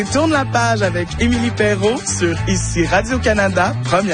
Tourne la page avec Émilie Perrault sur Ici Radio-Canada, Première.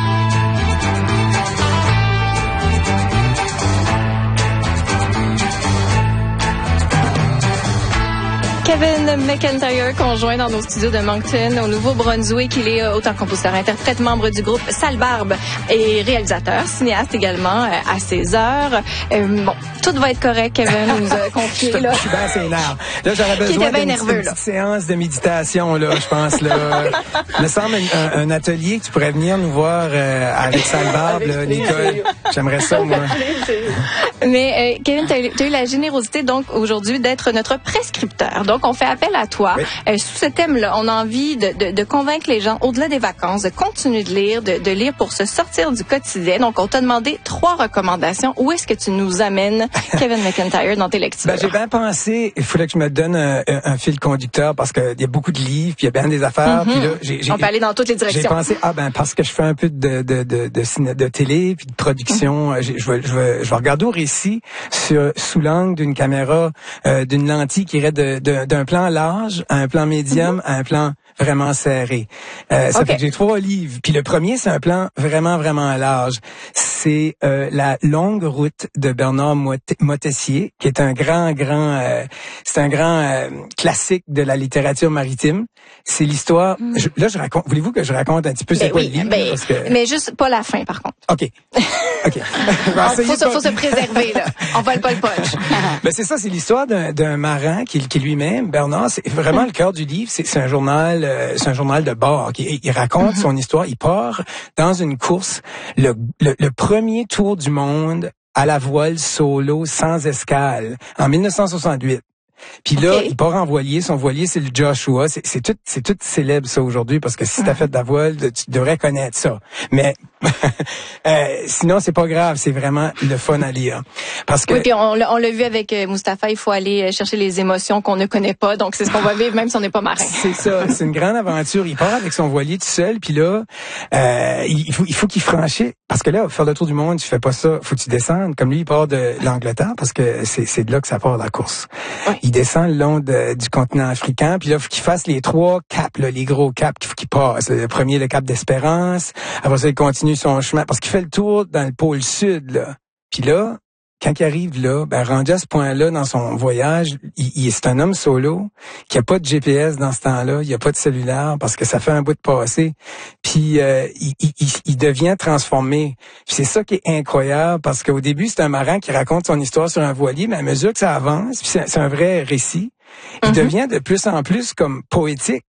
Kevin McIntyre, conjoint dans nos studios de Moncton, au Nouveau-Brunswick. Il est auteur, compositeur, interprète, membre du groupe Sale Barbe et réalisateur, cinéaste également à ses heures. Bon, tout va être correct, Kevin nous a confié. Je suis bien sénère. Là, j'aurais besoin d'une petite séance de méditation, là, je pense. Là. Il me semble un atelier que tu pourrais venir nous voir avec Sale Barbe, là, Nicole. J'aimerais ça, moi. Mais Kevin, tu as eu la générosité donc aujourd'hui d'être notre prescripteur. Donc, on fait appel à toi. Oui. Sous ce thème-là, on a envie de convaincre les gens, au-delà des vacances, de continuer de lire, de lire pour se sortir du quotidien. Donc, on t'a demandé 3 recommandations. Où est-ce que tu nous amènes, Kevin McIntyre, dans tes lectures? J'ai bien pensé, il fallait que je me donne un fil conducteur parce qu'il y a beaucoup de livres, puis il y a bien des affaires. Puis là, on peut aller dans toutes les directions. J'ai pensé, parce que je fais un peu de télé, puis de production, je vais regarder au récit sous l'angle d'une caméra, d'une lentille qui irait d'un plan large à un plan médium à un plan vraiment serré. Ça fait que j'ai 3 livres. Puis le premier, c'est un plan vraiment, vraiment large. C'est La longue route de Bernard Moitessier, qui est un grand classique de la littérature maritime. C'est l'histoire... je raconte... Voulez-vous que je raconte un petit peu c'est quoi le livre? Parce que... Mais juste pas la fin, par contre. OK. Faut se préserver, là. On vole pas le punch. C'est ça, c'est l'histoire d'un marin qui lui-même, Bernard, c'est vraiment le cœur du livre. C'est un journal de bord. Il raconte son histoire. Il part dans une course, le premier tour du monde à la voile solo sans escale en 1968. Puis là, il part en voilier. Son voilier, c'est le Joshua. C'est tout célèbre, ça, aujourd'hui, parce que si t'as fait de la voile, tu devrais connaître ça. Mais sinon, c'est pas grave. C'est vraiment le fun à lire. Parce que... Oui, puis on l'a vu avec Mustapha, il faut aller chercher les émotions qu'on ne connaît pas. Donc, c'est ce qu'on va vivre, même si on n'est pas marin. C'est ça. C'est une grande aventure. Il part avec son voilier tout seul. Puis là, il faut qu'il franchisse. Parce que là, faire le tour du monde, tu fais pas ça. Faut que tu descendes. Comme lui, il part de l'Angleterre, parce que c'est de là que ça part la course. Oui. Il descend le long du continent africain, puis là, il faut qu'il fasse les 3 caps, là, les gros caps qu'il faut qu'il passe. Le premier, le cap d'Espérance. Après ça, il continue son chemin, parce qu'il fait le tour dans le pôle sud, là. Puis là, quand il arrive là, rendu à ce point-là dans son voyage, c'est un homme solo qui a pas de GPS dans ce temps-là, il a pas de cellulaire parce que ça fait un bout de passé. Puis il devient transformé. Puis c'est ça qui est incroyable parce qu'au début, c'est un marin qui raconte son histoire sur un voilier, mais à mesure que ça avance, puis c'est un vrai récit, il devient de plus en plus comme poétique.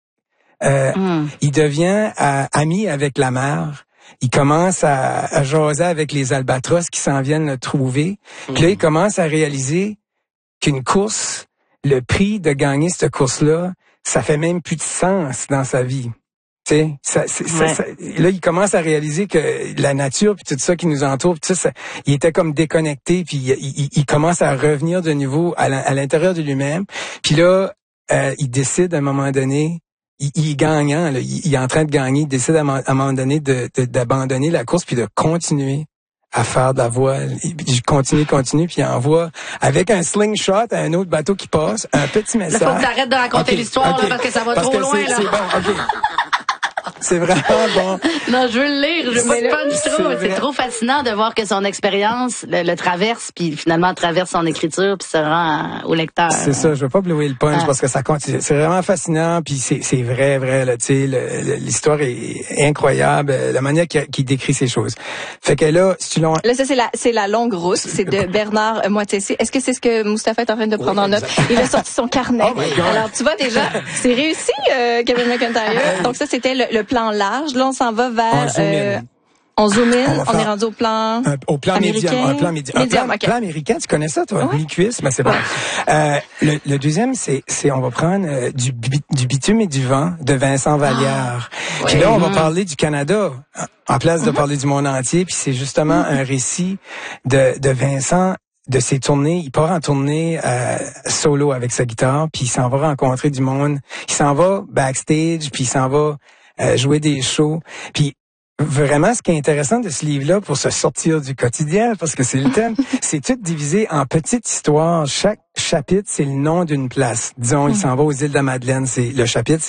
Il devient ami avec la mer. Il commence à jaser avec les albatros qui s'en viennent le trouver. Puis là, il commence à réaliser qu'une course, le prix de gagner cette course-là, ça fait même plus de sens dans sa vie. Tu sais, là, il commence à réaliser que la nature puis tout ça qui nous entoure, tout ça, il était comme déconnecté, puis il commence à revenir de nouveau à l'intérieur de lui-même. Puis là, il décide à un moment donné. Il est gagnant, là. Il est en train de gagner. Il décide à un moment donné d'abandonner la course puis de continuer à faire de la voile. Il continue, puis il envoie avec un slingshot à un autre bateau qui passe un petit message. Là, faut que t'arrêtes de raconter l'histoire là, parce que ça va trop loin. Là. C'est bon, OK. C'est vraiment bon. Non, je veux le lire. Je me punch trop. C'est trop fascinant de voir que son expérience le traverse, puis finalement traverse son écriture, puis se rend au lecteur. C'est ça. Je veux pas blouer le punch parce que ça continue. C'est vraiment fascinant, puis c'est vrai là. Tu sais, l'histoire est incroyable, la manière qu'il décrit ces choses. Fait que là, si tu l'as. Là, ça c'est la longue route. C'est de Bernard Moitessier. Est-ce que c'est ce que Mustapha est en train de prendre en note? Il a sorti son carnet. Oh alors, tu vois déjà, c'est réussi, Kevin McIntyre. Donc ça, c'était le plan large. Là, on s'en va vers... On zoom in, on est rendu au plan médium. Un plan médium. Un plan américain, tu connais ça, toi? Mi-cuisse, mais c'est bon. Le deuxième, c'est on va prendre du bitume et du vent de Vincent Vallière. Puis là, on va parler du Canada en place de parler du monde entier. Puis c'est justement un récit de Vincent, de ses tournées. Il part en tournée solo avec sa guitare, puis il s'en va rencontrer du monde. Il s'en va backstage, puis il s'en va jouer des shows. Puis vraiment, ce qui est intéressant de ce livre-là, pour se sortir du quotidien, parce que c'est le thème, c'est tout divisé en petites histoires. Chaque chapitre, c'est le nom d'une place. Disons, il s'en va aux îles de la Madeleine. C'est le chapitre.